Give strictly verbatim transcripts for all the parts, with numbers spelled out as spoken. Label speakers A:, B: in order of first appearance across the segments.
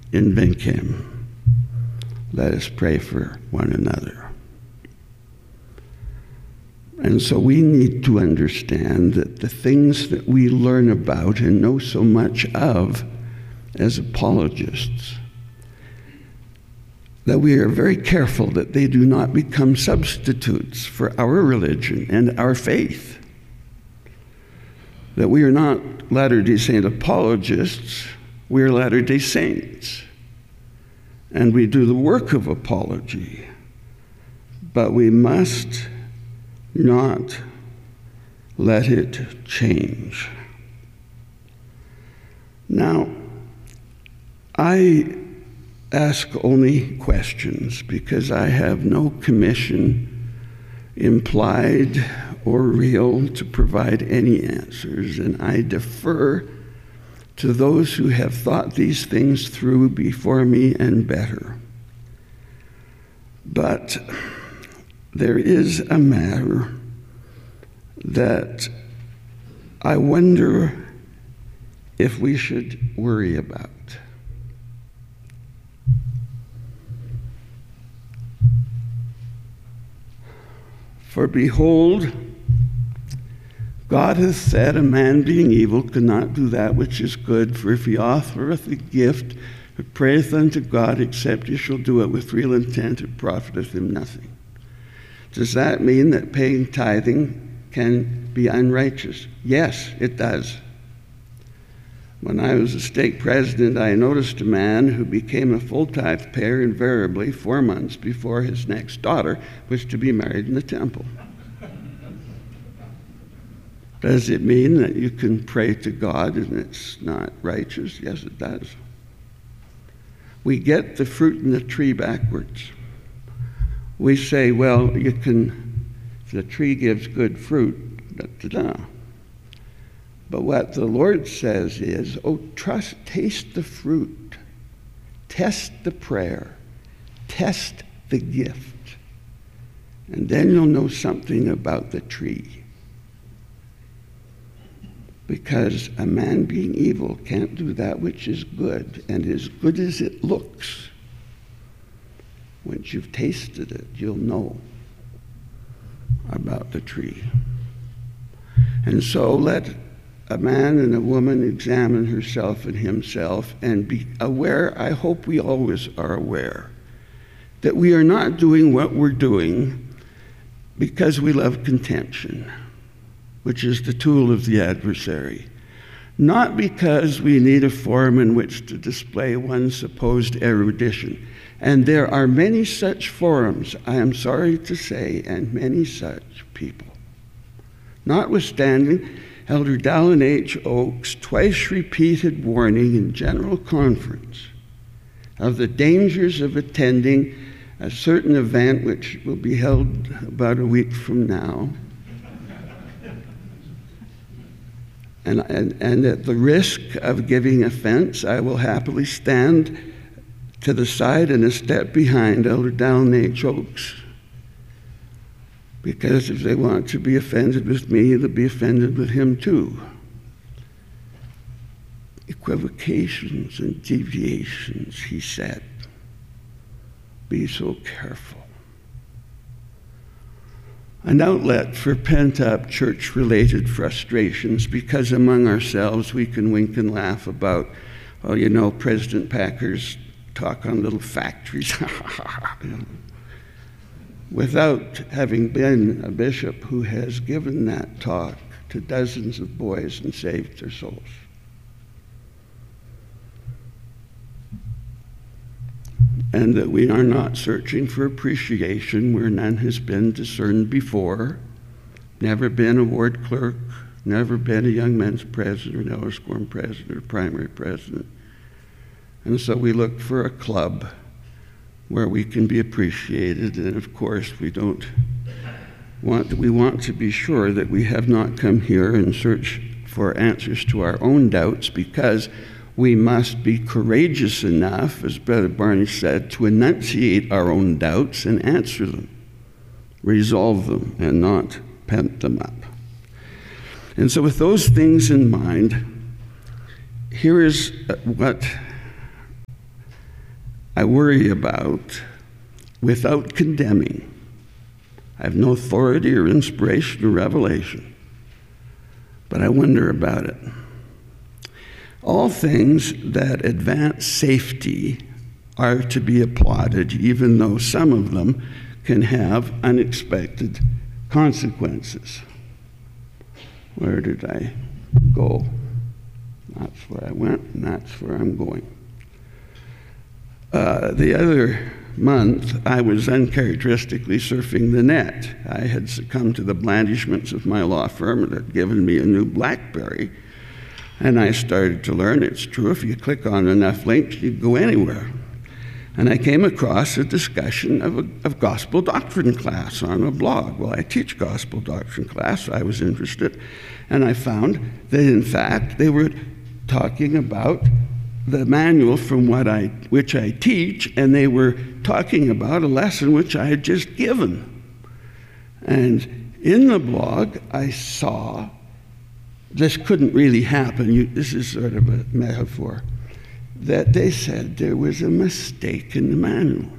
A: in Venkem. Let us pray for one another. And so we need to understand that the things that we learn about and know so much of as apologists, that we are very careful that they do not become substitutes for our religion and our faith. That we are not Latter-day Saint apologists, we are Latter-day Saints. And we do the work of apology, but we must not let it change. Now, I ask only questions because I have no commission, implied or real, to provide any answers, and I defer to those who have thought these things through before me and better. But there is a matter that I wonder if we should worry about. For behold, God hath said, a man being evil cannot do that which is good, for if he offereth a gift, it prayeth unto God, except he shall do it with real intent, it profiteth him nothing. Does that mean that paying tithing can be unrighteous? Yes, it does. When I was a stake president, I noticed a man who became a full tithe payer invariably four months before his next daughter was to be married in the temple. Does it mean that you can pray to God and it's not righteous? Yes, it does. We get the fruit in the tree backwards. We say, well, you can, the tree gives good fruit, da, da, da. But what the Lord says is, oh, trust, taste the fruit, test the prayer, test the gift, and then you'll know something about the tree. Because a man being evil can't do that which is good, and as good as it looks, once you've tasted it, you'll know about the tree. And so let a man and a woman examine herself and himself and be aware, I hope we always are aware, that we are not doing what we're doing because we love contention, which is the tool of the adversary. Not because we need a forum in which to display one's supposed erudition. And there are many such forums, I am sorry to say, and many such people. Notwithstanding Elder Dallin H. Oakes' twice repeated warning in General Conference of the dangers of attending a certain event which will be held about a week from now, And, and, and at the risk of giving offense, I will happily stand to the side and a step behind Elder Dallin H. Oakes. Because if they want to be offended with me, they'll be offended with him too. Equivocations and deviations, he said. Be so careful. An outlet for pent-up church-related frustrations, because among ourselves we can wink and laugh about, oh, you know, President Packer's talk on little factories. Without having been a bishop who has given that talk to dozens of boys and saved their souls. And that we are not searching for appreciation where none has been discerned before, never been a ward clerk, never been a young men's president, Ellis Quorum president, or primary president. And so we look for a club where we can be appreciated, and of course we don't want, we want to be sure that we have not come here and search for answers to our own doubts, because we must be courageous enough, as Brother Barney said, to enunciate our own doubts and answer them, resolve them, and not pent them up. And so with those things in mind, here is what I worry about without condemning. I have no authority or inspiration or revelation, but I wonder about it. All things that advance safety are to be applauded, even though some of them can have unexpected consequences. Where did I go? That's where I went, and that's where I'm going. Uh, the other month, I was uncharacteristically surfing the net. I had succumbed to the blandishments of my law firm that had given me a new BlackBerry, and I started to learn it's true. If you click on enough links, you go anywhere. And I came across a discussion of a of gospel doctrine class on a blog. Well, I teach gospel doctrine class, so I was interested, and I found that, in fact, they were talking about the manual from what I, which I teach, and they were talking about a lesson which I had just given. And in the blog, I saw, this couldn't really happen, you, this is sort of a metaphor, that they said there was a mistake in the manual.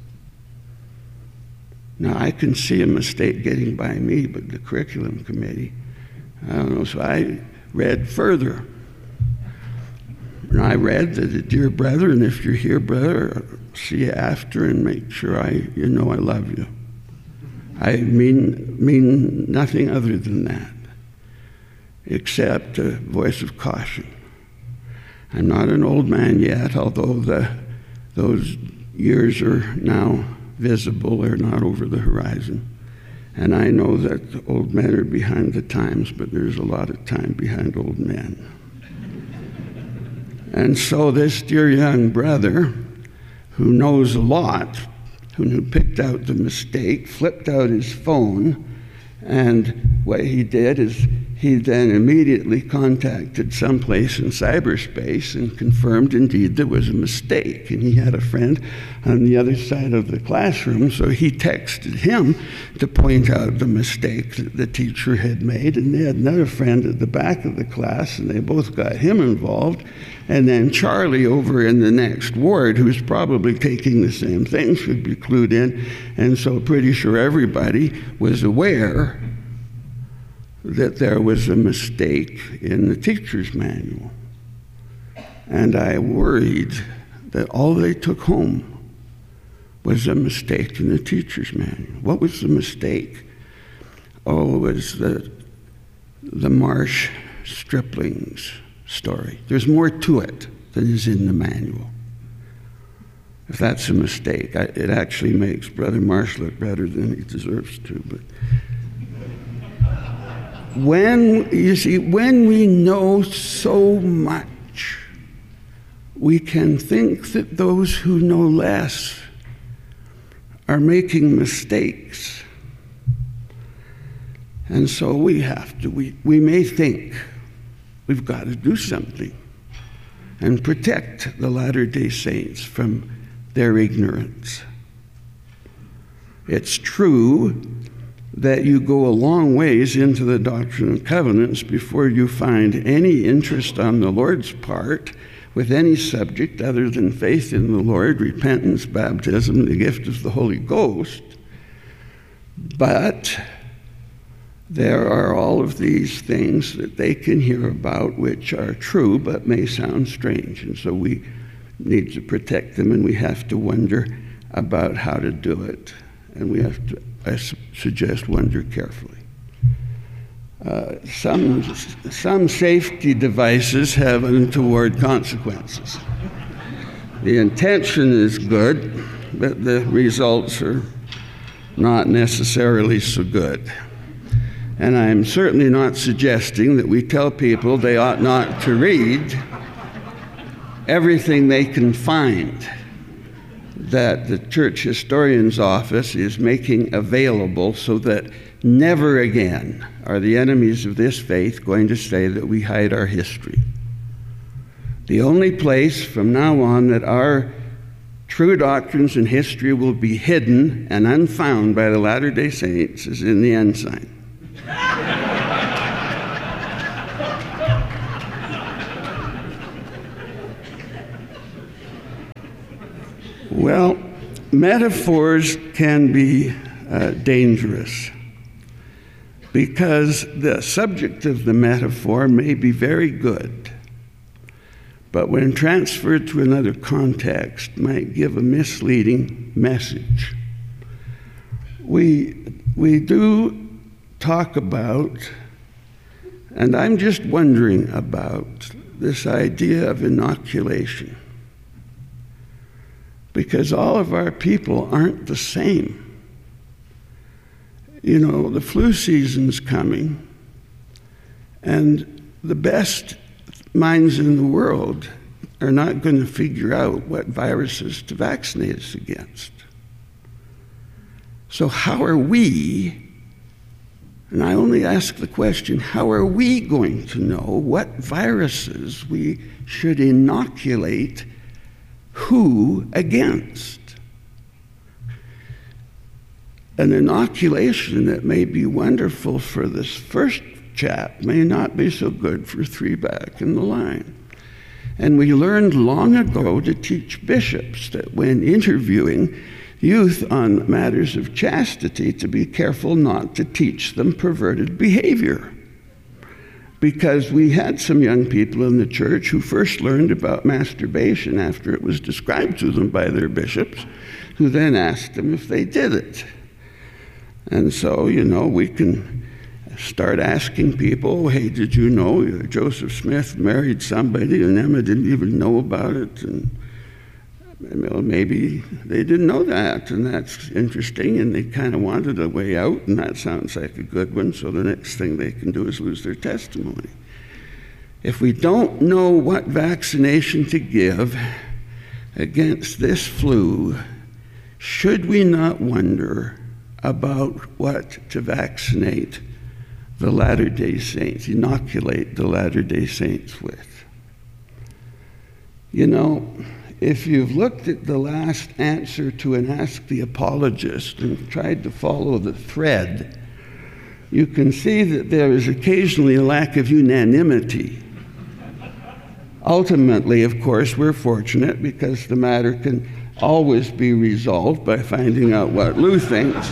A: Now, I can see a mistake getting by me, but the curriculum committee, I don't know, so I read further. And I read that, a dear brother, and if you're here, brother, I'll see you after and make sure I, you know I love you. I mean, mean nothing other than that, except a voice of caution. I'm not an old man yet, although the, those years are now visible, they're not over the horizon. And I know that the old men are behind the times, but there's a lot of time behind old men. And so this dear young brother, who knows a lot, who picked out the mistake, flipped out his phone, and what he did is he then immediately contacted someplace in cyberspace and confirmed indeed there was a mistake. And he had a friend on the other side of the classroom, so he texted him to point out the mistake that the teacher had made. And they had another friend at the back of the class, and they both got him involved. And then Charlie over in the next ward, who's probably taking the same thing, should be clued in. And so pretty sure everybody was aware that there was a mistake in the teacher's manual. And I worried that all they took home was a mistake in the teacher's manual. What was the mistake? Oh, it was the, the Marsh striplings story. There's more to it than is in the manual. If that's a mistake, I, it actually makes Brother Marsh look better than he deserves to. But when, you see, when we know so much, we can think that those who know less are making mistakes. And so we have to, we, we may think we've got to do something and protect the Latter-day Saints from their ignorance. It's true that you go a long ways into the Doctrine and Covenants before you find any interest on the Lord's part with any subject other than faith in the Lord, repentance, baptism, the gift of the Holy Ghost. But there are all of these things that they can hear about which are true but may sound strange. And so we need to protect them, and we have to wonder about how to do it. And we have to, I su- suggest, wonder carefully. Uh, some, some safety devices have untoward consequences. The intention is good, but the results are not necessarily so good. And I'm certainly not suggesting that we tell people they ought not to read everything they can find that the church historian's office is making available, so that never again are the enemies of this faith going to say that we hide our history. The only place from now on that our true doctrines and history will be hidden and unfound by the Latter-day Saints is in the ensign. Well, metaphors can be uh, dangerous because the subject of the metaphor may be very good, but when transferred to another context might give a misleading message. We, we do talk about, and I'm just wondering about, this idea of inoculation, because all of our people aren't the same. You know, the flu season's coming, and the best minds in the world are not going to figure out what viruses to vaccinate us against. So how are we, and I only ask the question, how are we going to know what viruses we should inoculate who against? An inoculation that may be wonderful for this first chap may not be so good for three back in the line. And we learned long ago to teach bishops that when interviewing youth on matters of chastity, to be careful not to teach them perverted behavior. Because we had some young people in the church who first learned about masturbation after it was described to them by their bishops, who then asked them if they did it. And so, you know, we can start asking people, hey, did you know Joseph Smith married somebody and Emma didn't even know about it? And well, maybe they didn't know that, and that's interesting, and they kind of wanted a way out, and that sounds like a good one, so the next thing they can do is lose their testimony. If we don't know what vaccination to give against this flu, should we not wonder about what to vaccinate the Latter-day Saints, inoculate the Latter-day Saints with? You know, if you've looked at the last answer to an Ask the Apologist and tried to follow the thread, you can see that there is occasionally a lack of unanimity. Ultimately, of course, we're fortunate because the matter can always be resolved by finding out what Lou thinks.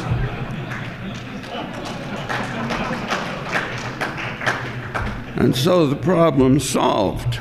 A: And so the problem's solved.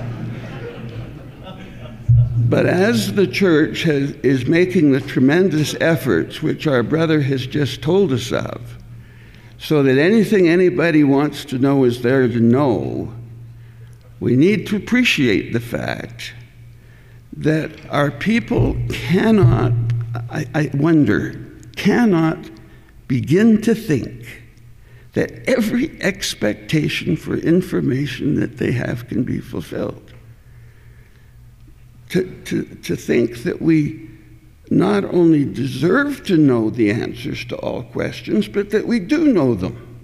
A: But as the church has, is making the tremendous efforts which our brother has just told us of, so that anything anybody wants to know is there to know, we need to appreciate the fact that our people cannot, I, I wonder, cannot begin to think that every expectation for information that they have can be fulfilled. To, to, to think that we not only deserve to know the answers to all questions, but that we do know them.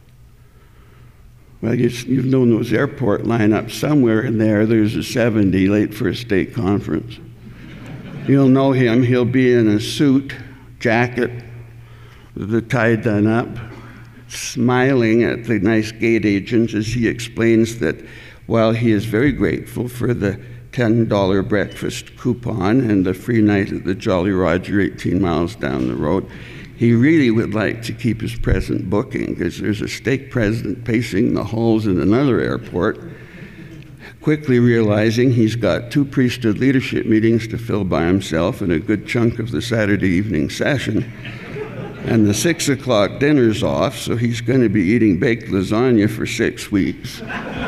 A: Well, you, you've known those airport lineups. Somewhere in there, there's a seventy late for a state conference. You'll know him. He'll be in a suit, jacket, with the tie done up, smiling at the nice gate agents as he explains that while he is very grateful for the ten dollar breakfast coupon and a free night at the Jolly Roger eighteen miles down the road, he really would like to keep his present booking because there's a stake president pacing the halls in another airport, quickly realizing he's got two priesthood leadership meetings to fill by himself and a good chunk of the Saturday evening session. And the six o'clock dinner's off, so he's going to be eating baked lasagna for six weeks.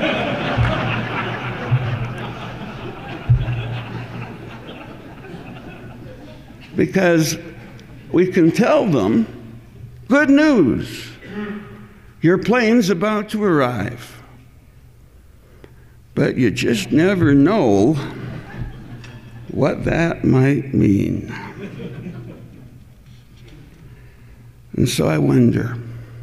A: Because we can tell them, good news, your plane's about to arrive. But you just never know what that might mean. And so I wonder,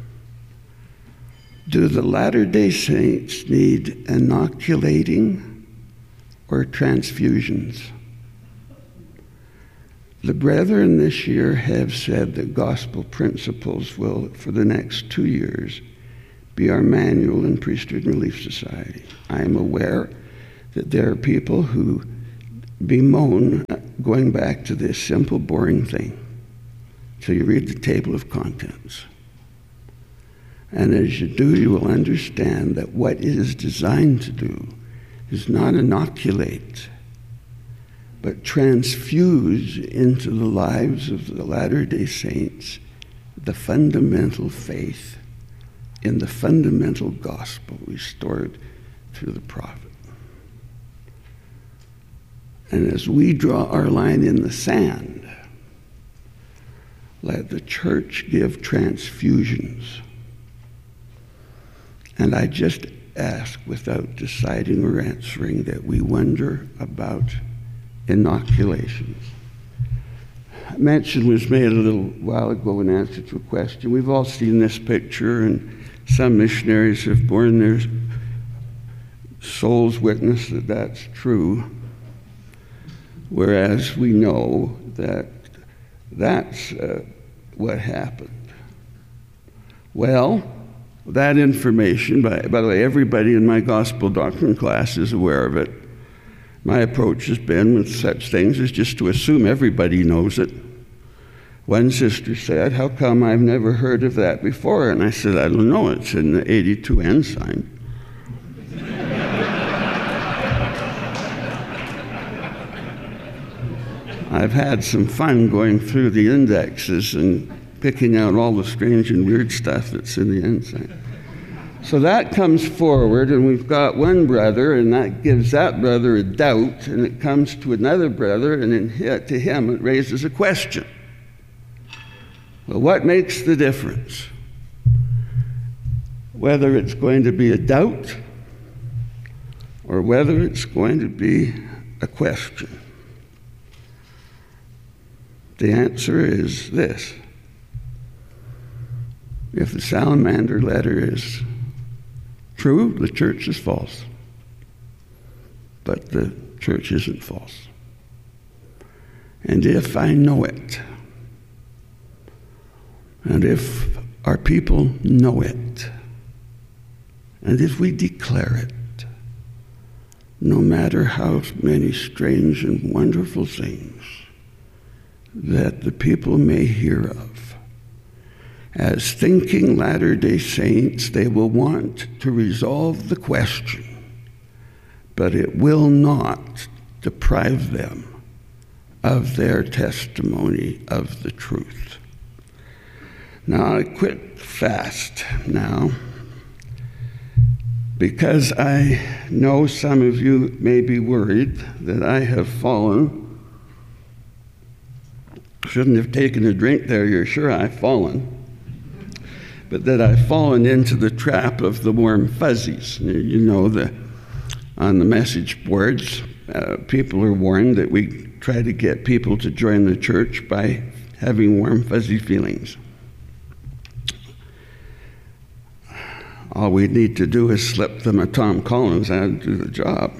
A: do the Latter-day Saints need inoculating or transfusions? The brethren this year have said that gospel principles will, for the next two years, be our manual in Priesthood and Relief Society. I am aware that there are people who bemoan going back to this simple, boring thing till you read the table of contents. And as you do, you will understand that what it is designed to do is not inoculate, but transfuse into the lives of the Latter-day Saints the fundamental faith in the fundamental gospel restored through the prophet. And as we draw our line in the sand, let the church give transfusions. And I just ask, without deciding or answering, that we wonder about inoculations. Mention was made a little while ago in answer to a question. We've all seen this picture, and some missionaries have borne their soul's witness that that's true, whereas we know that that's uh, what happened. Well, that information, by, by the way, everybody in my gospel doctrine class is aware of it. My approach has been with such things is just to assume everybody knows it. One sister said, "How come I've never heard of that before?" And I said, "I don't know, it's in the eighty-two Ensign." I've had some fun going through the indexes and picking out all the strange and weird stuff that's in the Ensign. So that comes forward, and we've got one brother, and that gives that brother a doubt, and it comes to another brother, and in, to him it raises a question. Well, what makes the difference? Whether it's going to be a doubt or whether it's going to be a question. The answer is this. If the Salamander letter is true, the church is false. But the church isn't false. And if I know it, and if our people know it, and if we declare it, no matter how many strange and wonderful things that the people may hear of, as thinking Latter-day Saints, they will want to resolve the question, but it will not deprive them of their testimony of the truth. Now, I quit fast now because I know some of you may be worried that I have fallen. Shouldn't have taken a drink there, you're sure I've fallen. But that I've fallen into the trap of the warm fuzzies. You know, the, on the message boards, uh, people are warned that we try to get people to join the church by having warm fuzzy feelings. All we need to do is slip them a Tom Collins and do the job.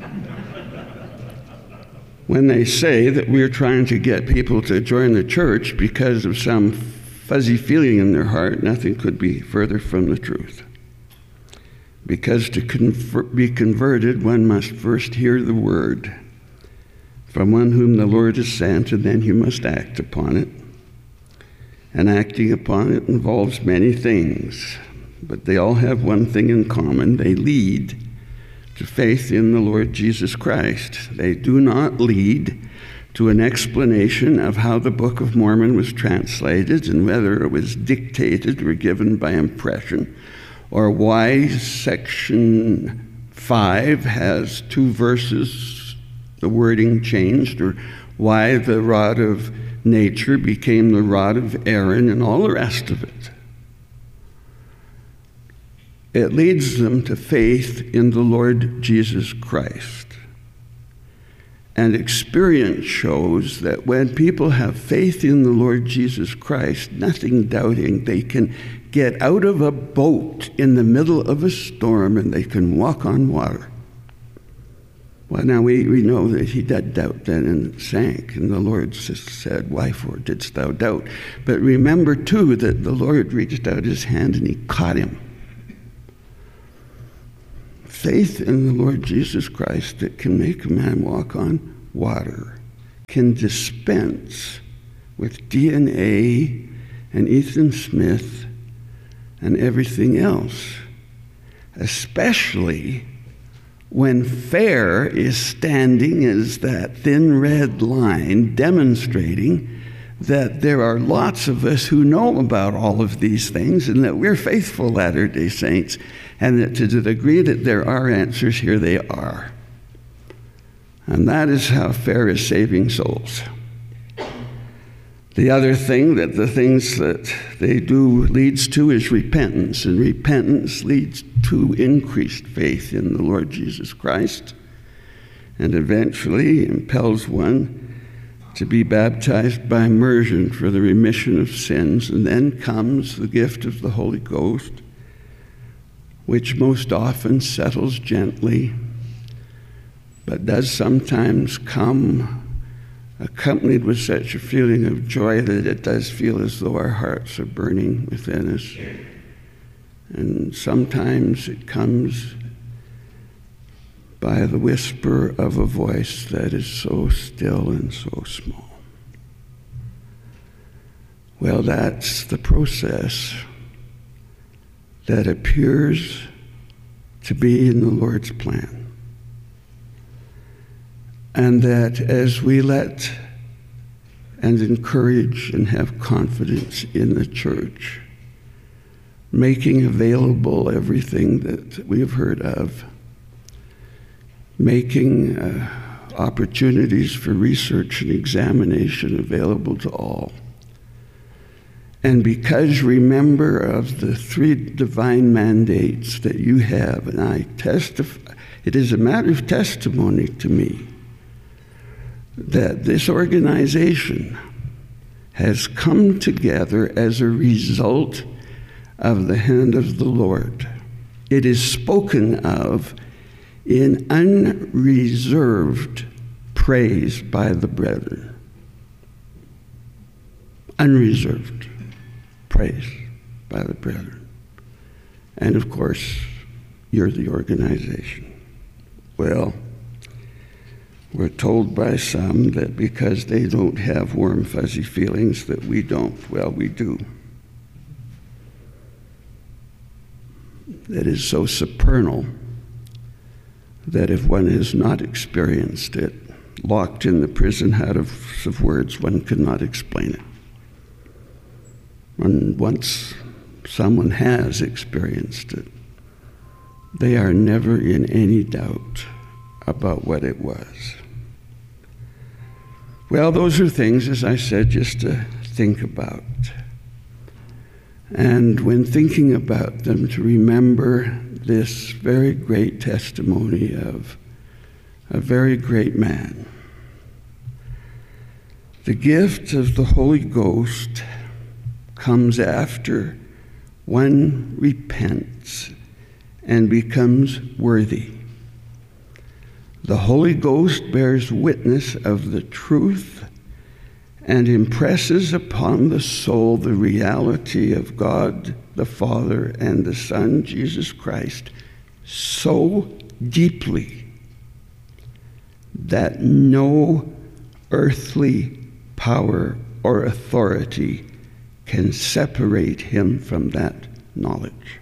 A: When they say that we're trying to get people to join the church because of some fuzzy feeling in their heart, nothing could be further from the truth. Because to convert, be converted, one must first hear the word from one whom the Lord has sent, and then you must act upon it. And acting upon it involves many things, but they all have one thing in common. They lead to faith in the Lord Jesus Christ. They do not lead to an explanation of how the Book of Mormon was translated and whether it was dictated or given by impression, or why section five has two verses, the wording changed, or why the rod of nature became the rod of Aaron, and all the rest of it. It leads them to faith in the Lord Jesus Christ. And experience shows that when people have faith in the Lord Jesus Christ, nothing doubting, they can get out of a boat in the middle of a storm and they can walk on water. Well, now we, we know that he did doubt then and sank, and the Lord said, "Why for didst thou doubt?" But remember too that the Lord reached out his hand and he caught him. Faith in the Lord Jesus Christ that can make a man walk on water can dispense with D N A and Ethan Smith and everything else, especially when FAIR is standing as that thin red line demonstrating that there are lots of us who know about all of these things and that we're faithful Latter-day Saints, and that to the degree that there are answers, here they are. And that is how FAIR is saving souls. The other thing that the things that they do leads to is repentance, and repentance leads to increased faith in the Lord Jesus Christ, and eventually impels one to be baptized by immersion for the remission of sins. And then comes the gift of the Holy Ghost, which most often settles gently, but does sometimes come accompanied with such a feeling of joy that it does feel as though our hearts are burning within us. And sometimes it comes by the whisper of a voice that is so still and so small. Well, that's the process that appears to be in the Lord's plan. And that as we let and encourage and have confidence in the church, making available everything that we have heard of, making uh, opportunities for research and examination available to all. And because, remember, of the three divine mandates that you have, and I testify, it is a matter of testimony to me that this organization has come together as a result of the hand of the Lord. It is spoken of in unreserved praise by the brethren. Unreserved praise by the brethren. And of course, you're the organization. Well, we're told by some that because they don't have warm, fuzzy feelings that we don't. Well, we do. It is so supernal that if one has not experienced it, locked in the prison house of words, one could not explain it. And once someone has experienced it, they are never in any doubt about what it was. Well, those are things, as I said, just to think about. And when thinking about them, to remember this very great testimony of a very great man. The gift of the Holy Ghost comes after one repents and becomes worthy. The Holy Ghost bears witness of the truth and impresses upon the soul the reality of God the Father and the Son, Jesus Christ, so deeply that no earthly power or authority can separate him from that knowledge.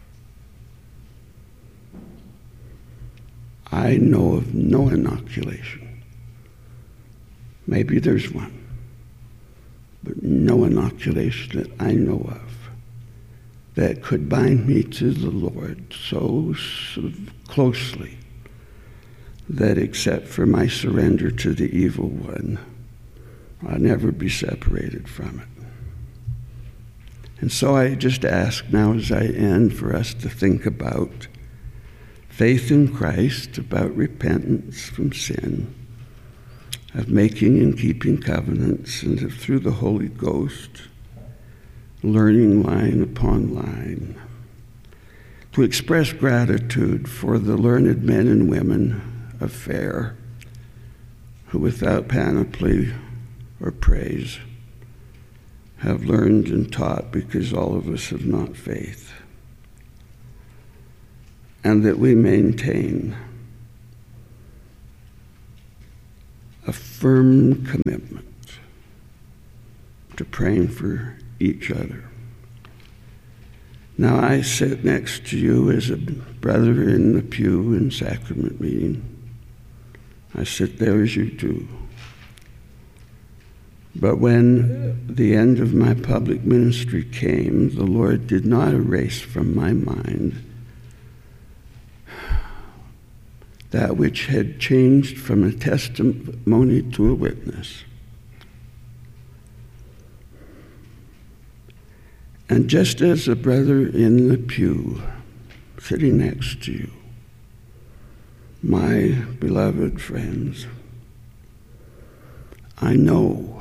A: I know of no inoculation. Maybe there's one, but no inoculation that I know of that could bind me to the Lord so, so closely that except for my surrender to the evil one, I'll never be separated from it. And so I just ask now as I end for us to think about faith in Christ, about repentance from sin, of making and keeping covenants, and of through the Holy Ghost, learning line upon line, to express gratitude for the learned men and women of FAIR who without panoply or praise have learned and taught, because all of us have not faith. And that we maintain a firm commitment to praying for each other. Now, I sit next to you as a brother in the pew in sacrament meeting. I sit there as you do. But when the end of my public ministry came, the Lord did not erase from my mind that which had changed from a testimony to a witness. And just as a brother in the pew sitting next to you, my beloved friends, I know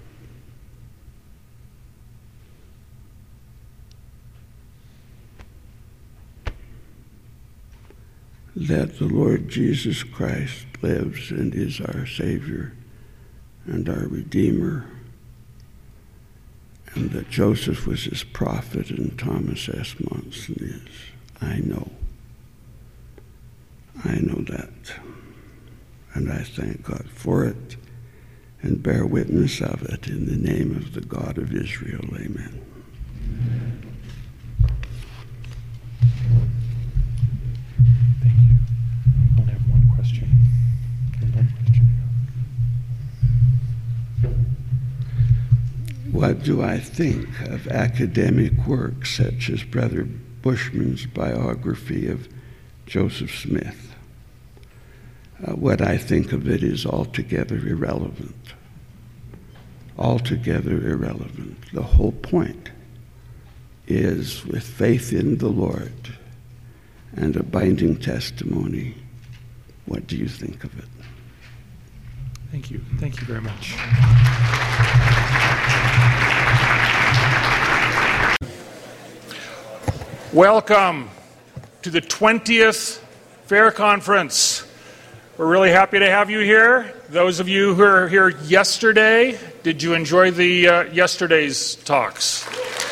A: that the Lord Jesus Christ lives and is our Savior and our Redeemer, and that Joseph was his prophet and Thomas S. Monson is. I know. I know that. And I thank God for it and bear witness of it in the name of the God of Israel. Amen.
B: Thank you. I only have one question. Okay, one question.
A: What do I think of academic work such as Brother Bushman's biography of Joseph Smith? Uh, what I think of it is altogether irrelevant. Altogether irrelevant. The whole point is, with faith in the Lord and a binding testimony, what do you think of it?
B: Thank you. Thank you very much. Welcome to the twentieth Fair Conference. We're really happy to have you here. Those of you who are here yesterday, did you enjoy the uh, yesterday's talks?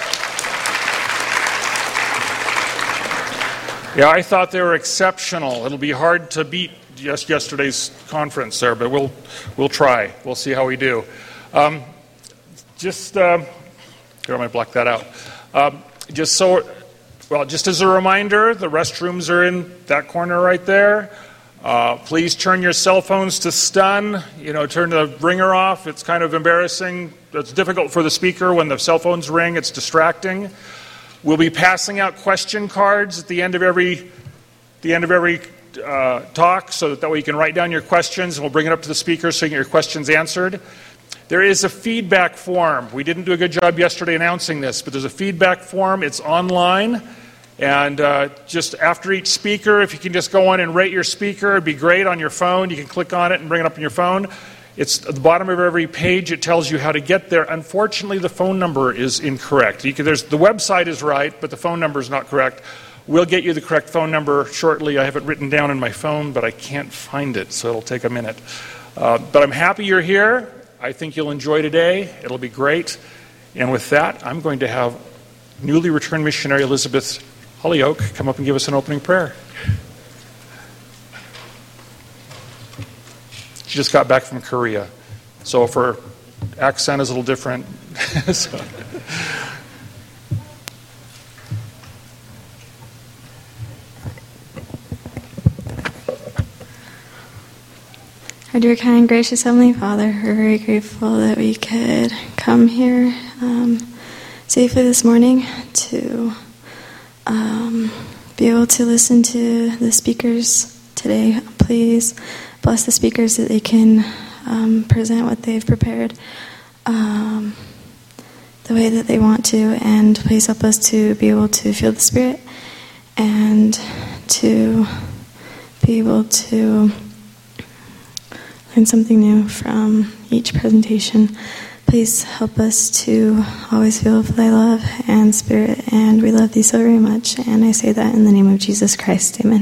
B: Yeah, I thought they were exceptional. It'll be hard to beat just yesterday's conference there, but we'll we'll try. We'll see how we do. Um, just, uh, here, I might block that out. Um, just so. Well, just as a reminder, the restrooms are in that corner right there. Uh, please turn your cell phones to stun. You know, turn the ringer off. It's kind of embarrassing. It's difficult for the speaker when the cell phones ring. It's distracting. We'll be passing out question cards at the end of every, the end of every uh, talk, so that, that way you can write down your questions, and we'll bring it up to the speaker so you can get your questions answered. There is a feedback form. We didn't do a good job yesterday announcing this, but there's a feedback form. It's online. And uh, just after each speaker, if you can just go on and rate your speaker, it'd be great on your phone. You can click on it and bring it up on your phone. It's at the bottom of every page. It tells you how to get there. Unfortunately, the phone number is incorrect. You can, there's, the website is right, but the phone number is not correct. We'll get you the correct phone number shortly. I have it written down in my phone, but I can't find it, so it'll take a minute. Uh, but I'm happy you're here. I think you'll enjoy today. It'll be great. And with that, I'm going to have newly returned missionary Elizabeth Hollyoak come up and give us an opening prayer. She just got back from Korea, so if her accent is a little different. so.
C: Our dear, kind, gracious Heavenly Father, we're very grateful that we could come here um, safely this morning to um, be able to listen to the speakers today. Please bless the speakers that they can um, present what they've prepared um, the way that they want to, and please help us to be able to feel the Spirit and to be able to learn something new from each presentation. Please help us to always feel thy love and Spirit, and we love thee so very much, and I say that in the name of Jesus Christ. Amen.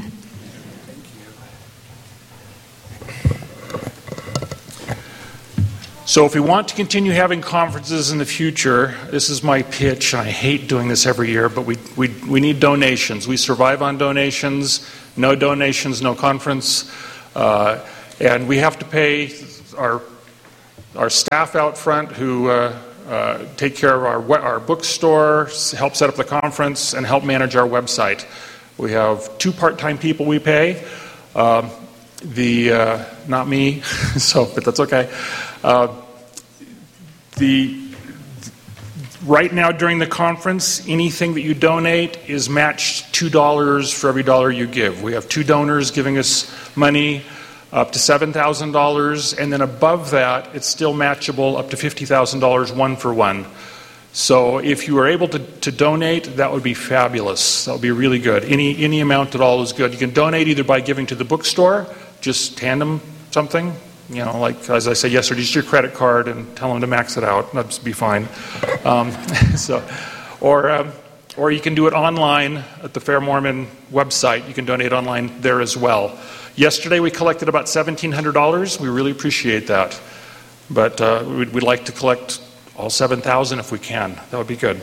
B: So if we want to continue having conferences in the future, this is my pitch, and I hate doing this every year, but we, we, we need donations. We survive on donations. No donations, no conference. Uh, And we have to pay our our staff out front who uh, uh, take care of our our bookstore, help set up the conference, and help manage our website. We have two part-time people we pay. Um, the uh, not me, so but that's okay. Uh, the Right now during the conference, anything that you donate is matched two dollars for every dollar you give. We have two donors giving us money up to seven thousand dollars, and then above that, it's still matchable up to fifty thousand dollars one for one. So if you are able to, to donate, that would be fabulous. That would be really good. Any, any amount at all is good. You can donate either by giving to the bookstore, just hand them something. You know, like as I said yesterday, just your credit card and tell them to max it out. That'd be fine. Um, so, or um, or you can do it online at the Fair Mormon website. You can donate online there as well. Yesterday we collected about seventeen hundred dollars. We really appreciate that, but uh, we'd, we'd like to collect all seven thousand if we can. That would be good.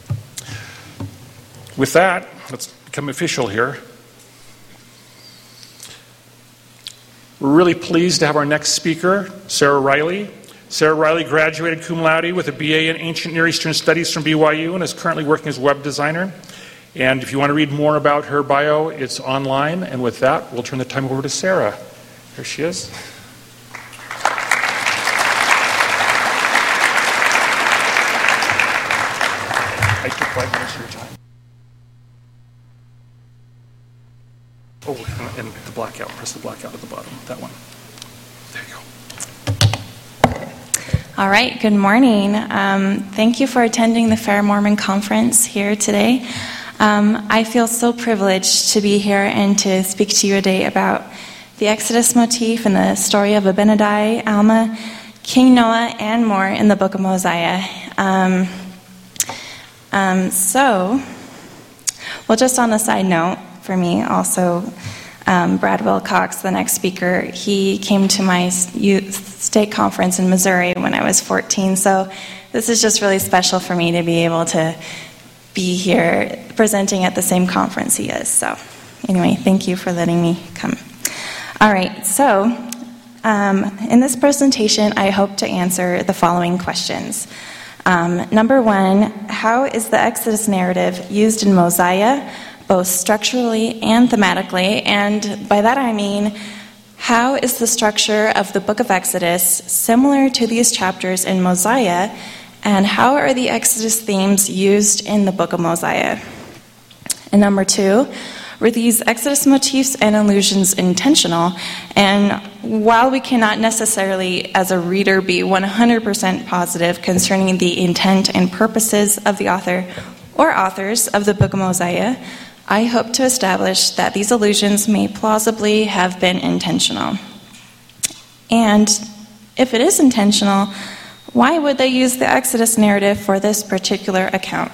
B: With that, let's become official here. We're really pleased to have our next speaker, Sarah Riley. Sarah Riley graduated cum laude with a B A in Ancient Near Eastern Studies from B Y U and is currently working as a web designer. And if you want to read more about her bio, it's online. And with that, we'll turn the time over to Sarah. Here she is. I took five minutes of your time. Oh, and the blackout. Press the blackout at the bottom. That one. There you go.
D: All right. Good morning. Um, thank you for attending the Fair Mormon Conference here today. Um, I feel so privileged to be here and to speak to you today about the Exodus motif and the story of Abinadi, Alma, King Noah, and more in the Book of Mosiah. Um, um, so, well, just on a side note, for me also, um, Brad Wilcox, the next speaker, he came to my youth state conference in Missouri when I was fourteen, so this is just really special for me to be able to be here presenting at the same conference he is. So anyway, thank you for letting me come. All right, so um, in this presentation, I hope to answer the following questions. Um, number one, how is the Exodus narrative used in Mosiah, both structurally and thematically? And by that I mean, how is the structure of the book of Exodus similar to these chapters in Mosiah, and how are the Exodus themes used in the book of Mosiah? And number two, were these Exodus motifs and allusions intentional? And while we cannot necessarily, as a reader, be one hundred percent positive concerning the intent and purposes of the author or authors of the book of Mosiah, I hope to establish that these allusions may plausibly have been intentional. And if it is intentional, why would they use the Exodus narrative for this particular account?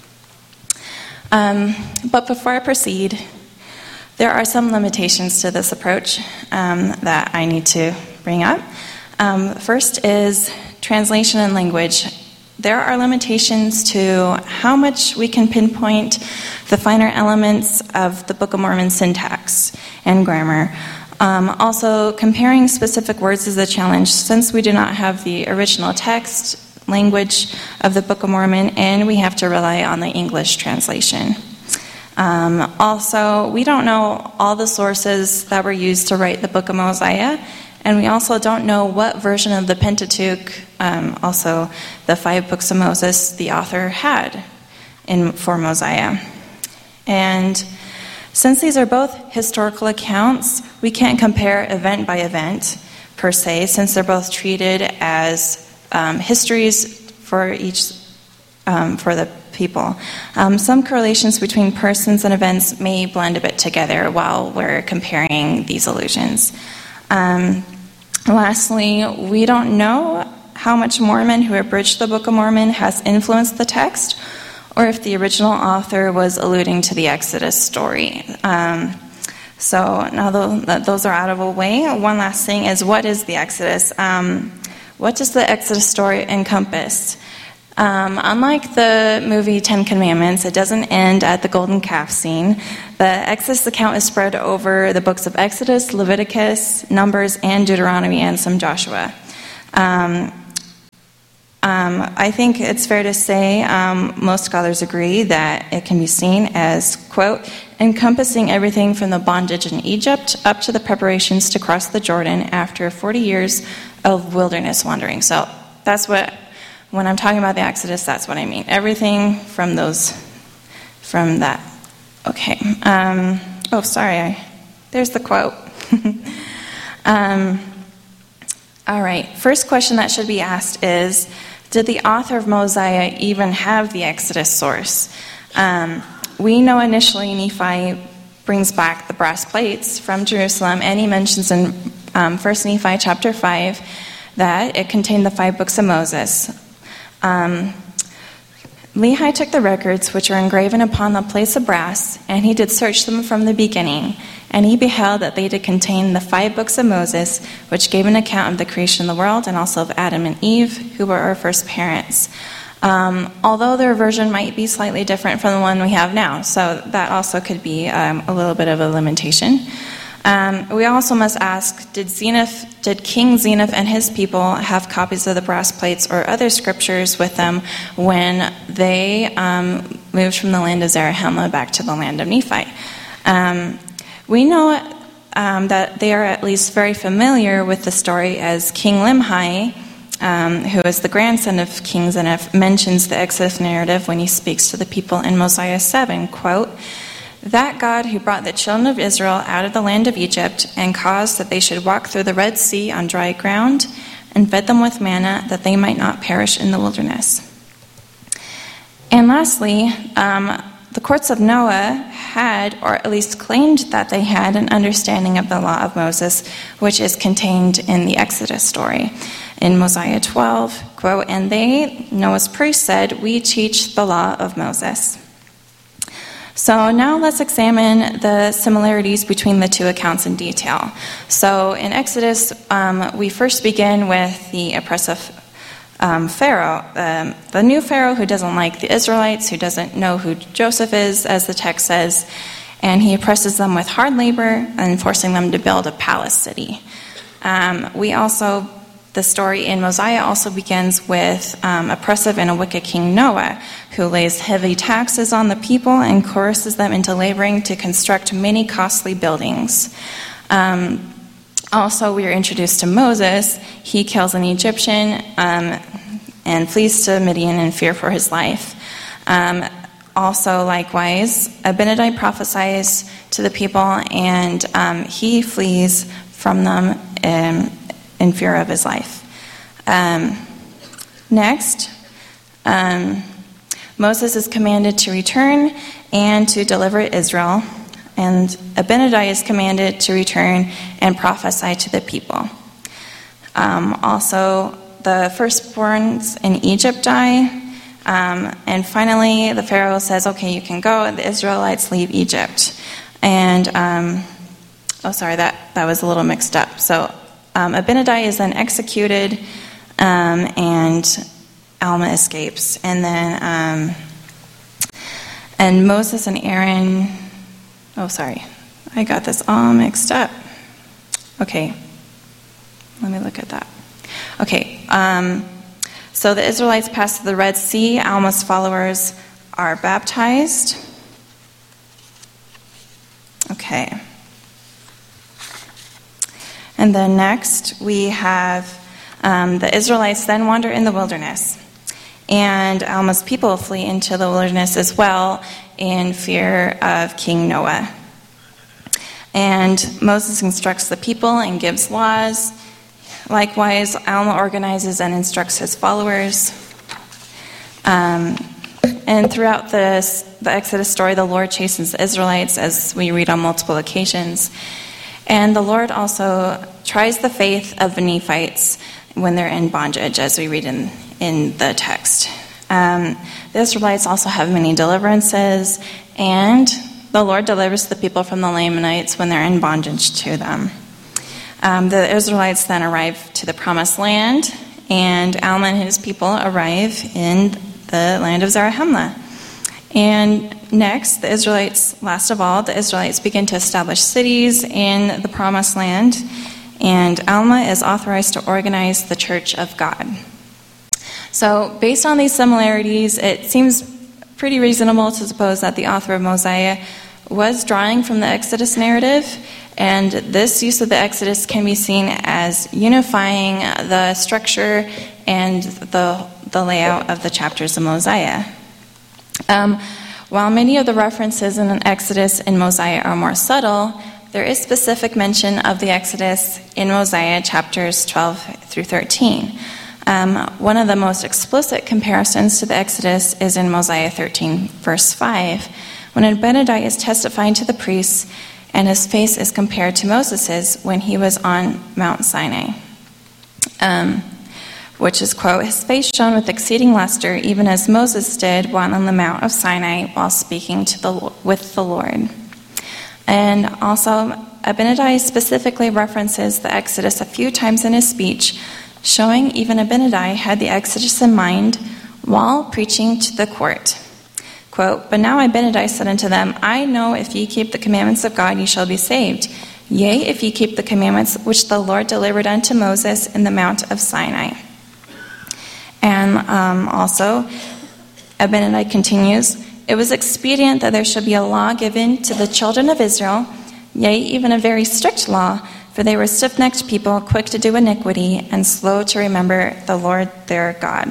D: Um, but before I proceed, there are some limitations to this approach um, that I need to bring up. Um, first is translation and language. There are limitations to how much we can pinpoint the finer elements of the Book of Mormon syntax and grammar. Um, also, comparing specific words is a challenge since we do not have the original text, language of the Book of Mormon, and we have to rely on the English translation. Um, also, we don't know all the sources that were used to write the Book of Mosiah, and we also don't know what version of the Pentateuch, um, also the five books of Moses, the author had in for Mosiah. And since these are both historical accounts, we can't compare event by event per se, since they're both treated as um, histories for each um, for the people. Um, some correlations between persons and events may blend a bit together while we're comparing these allusions. Um, lastly, we don't know how much Mormon who abridged the Book of Mormon has influenced the text, or if the original author was alluding to the Exodus story. Um, so now that those are out of the way, one last thing is, what is the Exodus? Um, what does the Exodus story encompass? Um, unlike the movie Ten Commandments, it doesn't end at the golden calf scene. The Exodus account is spread over the books of Exodus, Leviticus, Numbers, and Deuteronomy, and some Joshua. Um, um, I think it's fair to say um, most scholars agree that it can be seen as, quote, encompassing everything from the bondage in Egypt up to the preparations to cross the Jordan after forty years of wilderness wandering. So that's what, when I'm talking about the Exodus, that's what I mean. Everything from those, from that. Okay. Um, oh, sorry. I, there's the quote. um, all right. First question that should be asked is, did the author of Mosiah even have the Exodus source? Um, we know initially Nephi brings back the brass plates from Jerusalem, and he mentions in um, First Nephi chapter five that it contained the five books of Moses. Um, Lehi took the records which were engraven upon the plates of brass, and he did search them from the beginning. And he beheld that they did contain the five books of Moses, which gave an account of the creation of the world, and also of Adam and Eve, who were our first parents. Um, although their version might be slightly different from the one we have now, so that also could be um, a little bit of a limitation. Um, we also must ask, did Zenith, did King Zenith and his people have copies of the brass plates or other scriptures with them when they um, moved from the land of Zarahemla back to the land of Nephi? Um, we know um, that they are at least very familiar with the story, as King Limhi, um, who is the grandson of King Zenith, mentions the Exodus narrative when he speaks to the people in Mosiah seven, quote, that God who brought the children of Israel out of the land of Egypt and caused that they should walk through the Red Sea on dry ground and fed them with manna that they might not perish in the wilderness. And lastly, um, the courts of Noah had, or at least claimed that they had, an understanding of the law of Moses, which is contained in the Exodus story. In Mosiah twelve, quote, and they, Noah's priests, said, we teach the law of Moses. So now let's examine the similarities between the two accounts in detail. So in Exodus, um, we first begin with the oppressive um, Pharaoh, um, the new Pharaoh who doesn't like the Israelites, who doesn't know who Joseph is, as the text says, and he oppresses them with hard labor and forcing them to build a palace city. Um, we also The story in Mosiah also begins with um, oppressive and a wicked King Noah, who lays heavy taxes on the people and coerces them into laboring to construct many costly buildings. Um, also, we are introduced to Moses. He kills an Egyptian um, and flees to Midian in fear for his life. Um, also, likewise, Abinadi prophesies to the people, and um, he flees from them um, in fear of his life. Um, next, um, Moses is commanded to return and to deliver Israel, and Abinadi is commanded to return and prophesy to the people. Um, also, the firstborns in Egypt die, um, and finally the Pharaoh says, okay, you can go, and the Israelites leave Egypt. And, um, oh sorry, that, that was a little mixed up. So Um, Abinadi is then executed, um, and Alma escapes. And then, um, and Moses and Aaron, oh, sorry, I got this all mixed up. Okay, let me look at that. Okay, um, so the Israelites pass through the Red Sea. Alma's followers are baptized. Okay. And then next, we have um, the Israelites then wander in the wilderness. And Alma's people flee into the wilderness as well in fear of King Noah. And Moses instructs the people and gives laws. Likewise, Alma organizes and instructs his followers. Um, and throughout this, the Exodus story, the Lord chastens the Israelites, as we read on multiple occasions. And the Lord also tries the faith of the Nephites when they're in bondage, as we read in, in the text. Um, the Israelites also have many deliverances, and the Lord delivers the people from the Lamanites when they're in bondage to them. Um, the Israelites then arrive to the Promised Land, and Alma and his people arrive in the land of Zarahemla. And next, the Israelites, last of all, the Israelites begin to establish cities in the Promised Land. and Alma is authorized to organize the Church of God. So based on these similarities, it seems pretty reasonable to suppose that the author of Mosiah was drawing from the Exodus narrative, and this use of the Exodus can be seen as unifying the structure and the, the layout of the chapters of Mosiah. Um, while many of the references in an Exodus and Mosiah are more subtle, there is specific mention of the Exodus in Mosiah chapters twelve through thirteen. Um, one of the most explicit comparisons to the Exodus is in Mosiah thirteen, verse five, when Abinadi is testifying to the priests, and his face is compared to Moses's when he was on Mount Sinai. Um, which is, quote, his face shone with exceeding luster, even as Moses did while on the Mount of Sinai while speaking to the with the Lord. And also, Abinadi specifically references the Exodus a few times in his speech, showing even Abinadi had the Exodus in mind while preaching to the court. Quote, but now Abinadi said unto them, I know if ye keep the commandments of God, ye shall be saved. Yea, if ye keep the commandments which the Lord delivered unto Moses in the Mount of Sinai. And um, also, Abinadi continues, it was expedient that there should be a law given to the children of Israel, yea, even a very strict law, for they were stiff-necked people, quick to do iniquity, and slow to remember the Lord their God.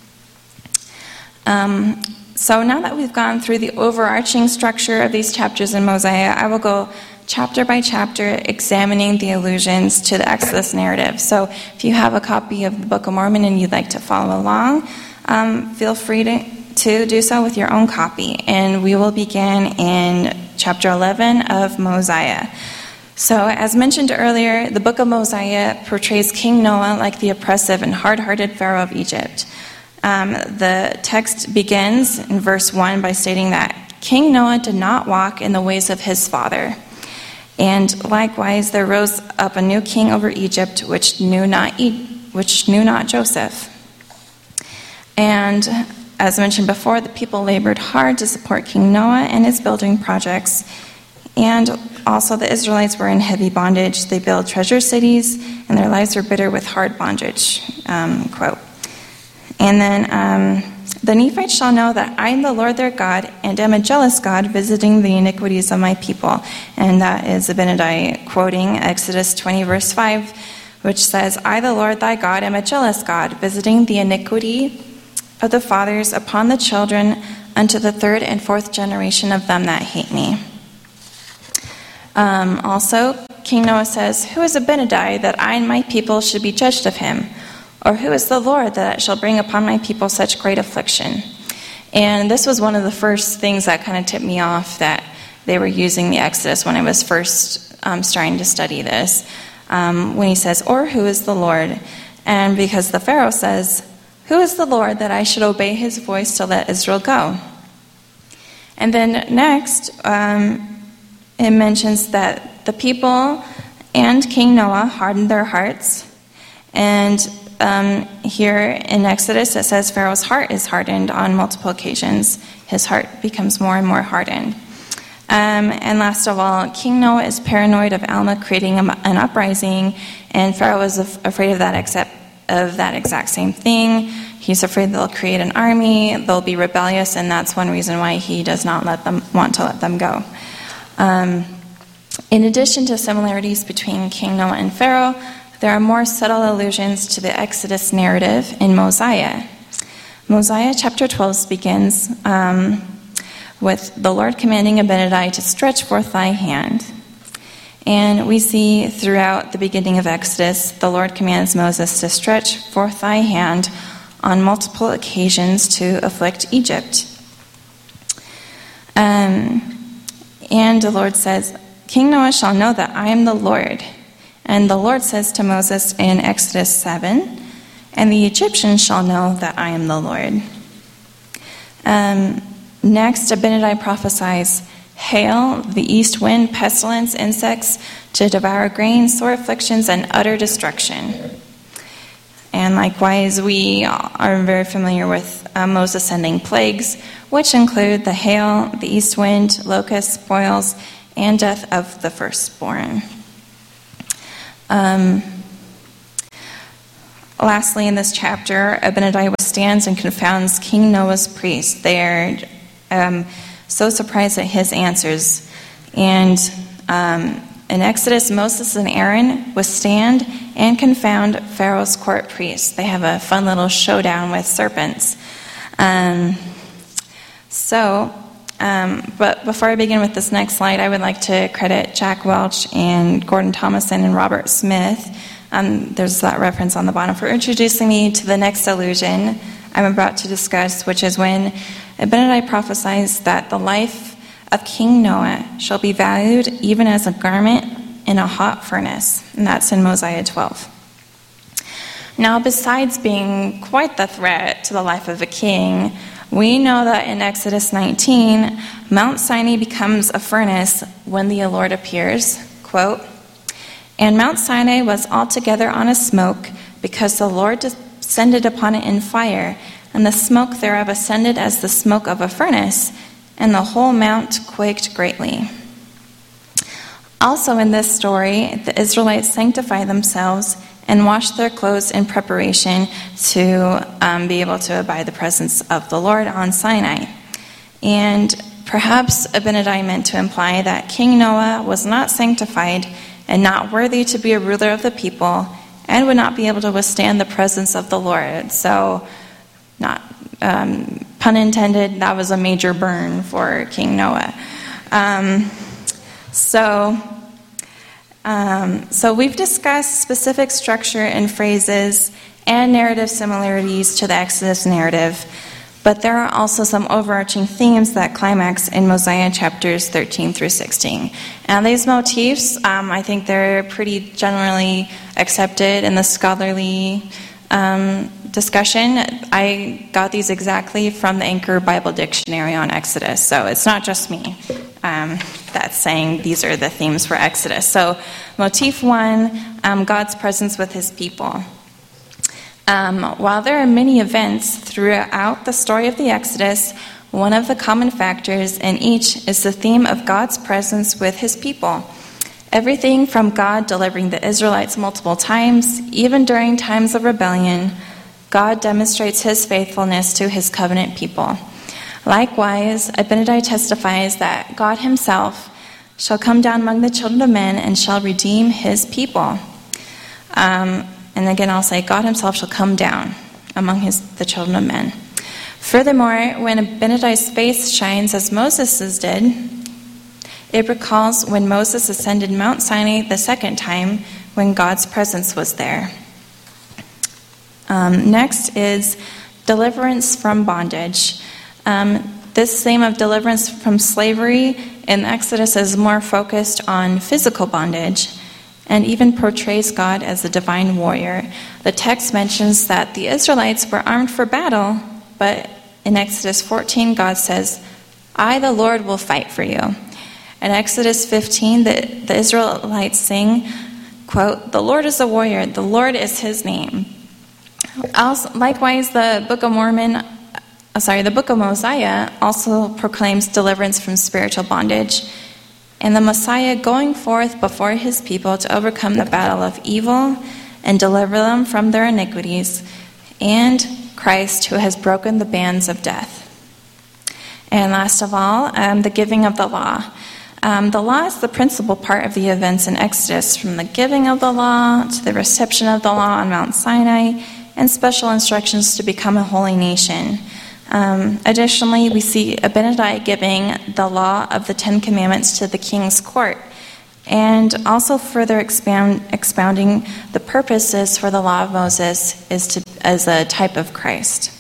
D: Um, so now that we've gone through the overarching structure of these chapters in Mosiah, I will go chapter by chapter examining the allusions to the Exodus narrative. So if you have a copy of the Book of Mormon and you'd like to follow along, um, feel free to, to do so with your own copy. And we will begin in chapter eleven of Mosiah. So, as mentioned earlier, the book of Mosiah portrays King Noah like the oppressive and hard-hearted Pharaoh of Egypt. Um, the text begins in verse one by stating that King Noah did not walk in the ways of his father. And likewise, there rose up a new king over Egypt, which knew not e- which knew not Joseph. And as mentioned before, the people labored hard to support King Noah and his building projects. And also the Israelites were in heavy bondage. They built treasure cities, and their lives were bitter with hard bondage. Um, quote. And then, um, the Nephites shall know that I am the Lord their God, and am a jealous God, visiting the iniquities of my people. And that is Abinadi quoting Exodus twenty, verse five, which says, I, the Lord thy God, am a jealous God, visiting the iniquity of the fathers upon the children unto the third and fourth generation of them that hate me. Um, also, King Noah says, who is Abinadi that I and my people should be judged of him? Or who is the Lord that I shall bring upon my people such great affliction? And this was one of the first things that kind of tipped me off that they were using the Exodus when I was first um, starting to study this. Um, when he says, or who is the Lord? And because the Pharaoh says, who is the Lord that I should obey his voice to let Israel go? And then next, um, it mentions that the people and King Noah hardened their hearts. And um, here in Exodus, it says Pharaoh's heart is hardened on multiple occasions. His heart becomes more and more hardened. Um, and last of all, King Noah is paranoid of Alma creating a, an uprising, and Pharaoh is af- afraid of that, except of that exact same thing. He's afraid they'll create an army, they'll be rebellious, and that's one reason why he does not let them want to let them go. Um, in addition to similarities between King Noah and Pharaoh, there are more subtle allusions to the Exodus narrative in Mosiah. Mosiah chapter twelve begins um, with the Lord commanding Abinadi to stretch forth thy hand. And we see throughout the beginning of Exodus, the Lord commands Moses to stretch forth thy hand on multiple occasions to afflict Egypt. Um, and the Lord says, King Noah shall know that I am the Lord. And the Lord says to Moses in Exodus seven, and the Egyptians shall know that I am the Lord. Um, next, Abinadi prophesies hail, the east wind, pestilence, insects to devour grain, sore afflictions, and utter destruction. And likewise, we are very familiar with uh, Moses sending plagues, which include the hail, the east wind, locusts, boils, and death of the firstborn. Um, lastly, in this chapter, Abinadi withstands and confounds King Noah's priests. They are um, so surprised at his answers. And um, in Exodus, Moses and Aaron withstand and confound Pharaoh's court priests. They have a fun little showdown with serpents. Um, so, um, but before I begin with this next slide, I would like to credit Jack Welch and Gordon Thomason and Robert Smith. Um, there's that reference on the bottom for introducing me to the next allusion I'm about to discuss, which is when Abinadi prophesies that the life of King Noah shall be valued even as a garment in a hot furnace. And that's in Mosiah twelve. Now, besides being quite the threat to the life of a king, we know that in Exodus nineteen, Mount Sinai becomes a furnace when the Lord appears. Quote, "And Mount Sinai was altogether on a smoke, because the Lord descended upon it in fire, and the smoke thereof ascended as the smoke of a furnace, and the whole mount quaked greatly." Also in this story, the Israelites sanctify themselves and wash their clothes in preparation to um, be able to abide the presence of the Lord on Sinai. And perhaps Abinadi meant to imply that King Noah was not sanctified and not worthy to be a ruler of the people, and would not be able to withstand the presence of the Lord. So, not um, pun intended, that was a major burn for King Noah. Um, so, um, so we've discussed specific structure and phrases and narrative similarities to the Exodus narrative, but there are also some overarching themes that climax in Mosiah chapters thirteen through sixteen. And these motifs, um, I think they're pretty generally accepted in the scholarly um, discussion. I got these exactly from the Anchor Bible Dictionary on Exodus, so it's not just me um, that's saying these are the themes for Exodus. So motif one, um, God's presence with his people. Um, while there are many events throughout the story of the Exodus, one of the common factors in each is the theme of God's presence with his people. Everything from God delivering the Israelites multiple times, even during times of rebellion, God demonstrates his faithfulness to his covenant people. Likewise, Abinadi testifies that God himself shall come down among the children of men and shall redeem his people. Um, And again, I'll say, God himself shall come down among his, the children of men. Furthermore, when Abinadi's face shines as Moses's did, it recalls when Moses ascended Mount Sinai the second time, when God's presence was there. Um, next is deliverance from bondage. Um, this theme of deliverance from slavery in Exodus is more focused on physical bondage, and even portrays God as a divine warrior. The text mentions that the Israelites were armed for battle, but in Exodus fourteen, God says, "I, the Lord, will fight for you." In Exodus fifteen, the, the Israelites sing, quote, "The Lord is a warrior, the Lord is his name." Also, likewise, the Book of Mormon, uh, sorry, the Book of Mosiah also proclaims deliverance from spiritual bondage, and the Messiah going forth before his people to overcome the battle of evil and deliver them from their iniquities, and Christ who has broken the bands of death. And last of all, um, the giving of the law. Um, the law is the principal part of the events in Exodus, from the giving of the law to the reception of the law on Mount Sinai, and special instructions to become a holy nation. Um, additionally, we see Abinadi giving the law of the Ten Commandments to the king's court, and also further expound, expounding the purposes for the law of Moses is to, as a type of Christ.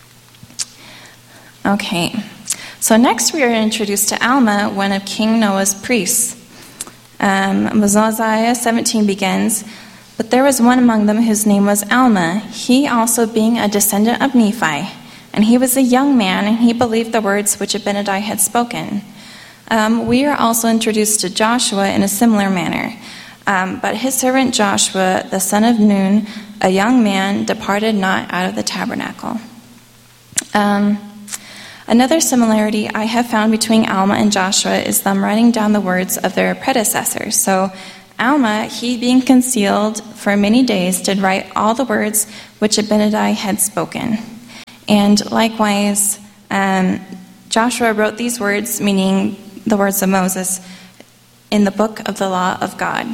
D: Okay, so next we are introduced to Alma, one of King Noah's priests. Um, Mosiah seventeen begins, "But there was one among them whose name was Alma, he also being a descendant of Nephi. And he was a young man, and he believed the words which Abinadi had spoken." Um, we are also introduced to Joshua in a similar manner. Um, "But his servant Joshua, the son of Nun, a young man, departed not out of the tabernacle." Um, another similarity I have found between Alma and Joshua is them writing down the words of their predecessors. So Alma, he being concealed for many days, did write all the words which Abinadi had spoken. And likewise, um, Joshua wrote these words, meaning the words of Moses, in the book of the law of God.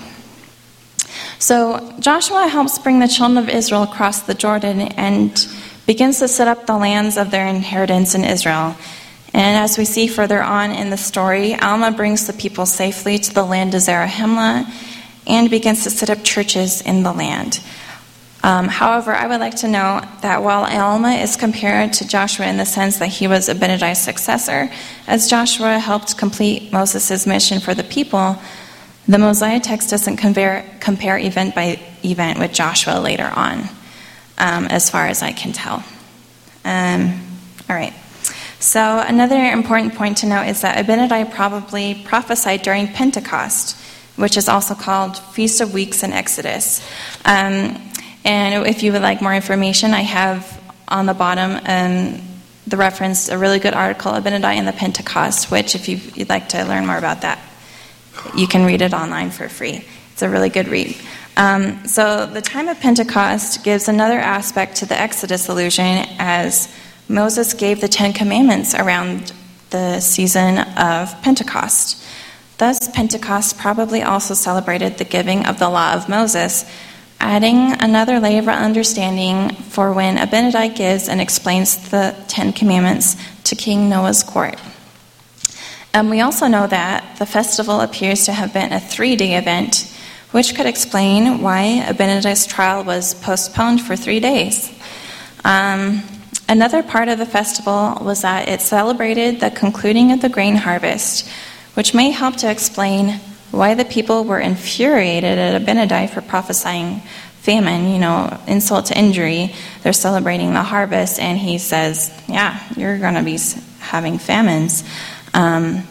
D: So Joshua helps bring the children of Israel across the Jordan and begins to set up the lands of their inheritance in Israel. And as we see further on in the story, Alma brings the people safely to the land of Zarahemla and begins to set up churches in the land. Um, however, I would like to note that while Alma is compared to Joshua in the sense that he was Abinadi's successor, as Joshua helped complete Moses' mission for the people, the Mosiah text doesn't compare, compare event by event with Joshua later on, um, as far as I can tell. Um, all right. So another important point to note is that Abinadi probably prophesied during Pentecost, which is also called Feast of Weeks in Exodus. Um, and if you would like more information, I have on the bottom um, the reference, a really good article, Abinadi and the Pentecost, which if you'd like to learn more about that, you can read it online for free. It's a really good read. Um, so the time of Pentecost gives another aspect to the Exodus allusion, as Moses gave the Ten Commandments around the season of Pentecost. Thus, Pentecost probably also celebrated the giving of the law of Moses, adding another layer of understanding for when Abinadi gives and explains the Ten Commandments to King Noah's court. And we also know that the festival appears to have been a three-day event, which could explain why Abinadi's trial was postponed for three days. Um, another part of the festival was that it celebrated the concluding of the grain harvest, which may help to explain why the people were infuriated at Abinadi for prophesying famine, you know, insult to injury. They're celebrating the harvest, and he says, yeah, you're going to be having famines. Um,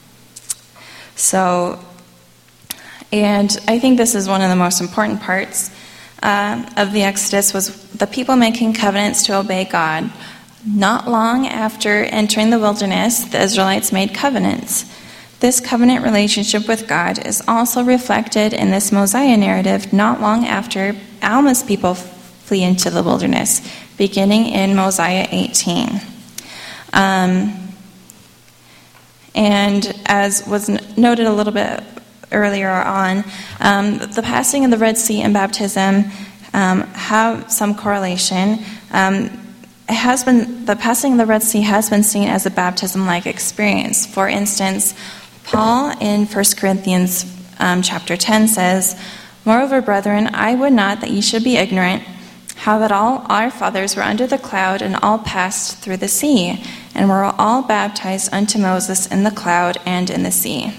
D: so, and I think this is one of the most important parts uh, of the Exodus, was the people making covenants to obey God. Not long after entering the wilderness, the Israelites made covenants. This covenant relationship with God is also reflected in this Mosiah narrative not long after Alma's people flee into the wilderness, beginning in Mosiah eighteen. Um, And as was noted a little bit earlier on, um, the passing of the Red Sea and baptism um, have some correlation. Um, it has been the passing of the Red Sea has been seen as a baptism-like experience. For instance, Paul in First Corinthians um, chapter ten says, "Moreover, brethren, I would not that ye should be ignorant, how that all our fathers were under the cloud, and all passed through the sea, and were all baptized unto Moses in the cloud and in the sea."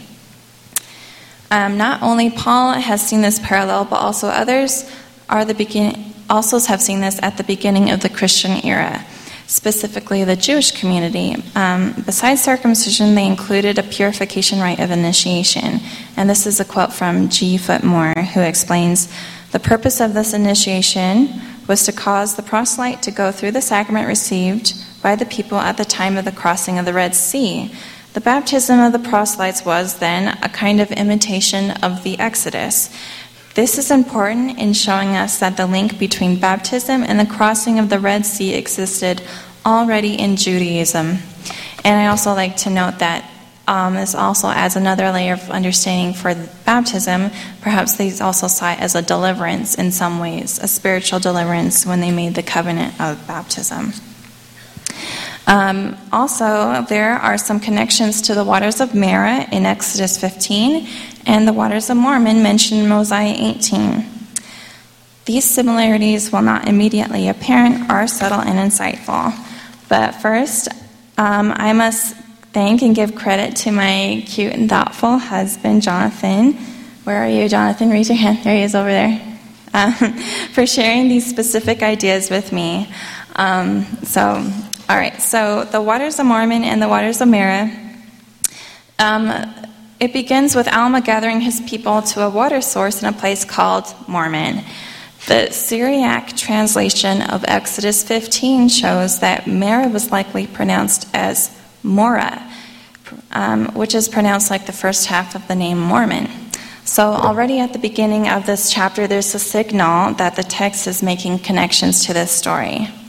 D: Um, not only Paul has seen this parallel, but also others are the begin- also have seen this at the beginning of the Christian era, specifically the Jewish community. Um, besides circumcision, they included a purification rite of initiation. And this is a quote from G. Footmore, who explains, "The purpose of this initiation was to cause the proselyte to go through the sacrament received by the people at the time of the crossing of the Red Sea. The baptism of the proselytes was, then, a kind of imitation of the Exodus. This is important in showing us that the link between baptism and the crossing of the Red Sea existed already in Judaism." And I also like to note that um, this also adds another layer of understanding for baptism. Perhaps they also saw it as a deliverance in some ways, a spiritual deliverance when they made the covenant of baptism. Um, also, there are some connections to the waters of Marah in Exodus fifteen and the waters of Mormon mentioned in Mosiah eighteen. These similarities, while not immediately apparent, are subtle and insightful. But first, um, I must thank and give credit to my cute and thoughtful husband, Jonathan. Where are you, Jonathan? Raise your hand. There he is over there. Um, for sharing these specific ideas with me. Um, so... All right, so the waters of Mormon and the waters of Marah, um, it begins with Alma gathering his people to a water source in a place called Mormon. The Syriac translation of Exodus fifteen shows that Marah was likely pronounced as Morah, um, which is pronounced like the first half of the name Mormon. So already at the beginning of this chapter, there's a signal that the text is making connections to this story.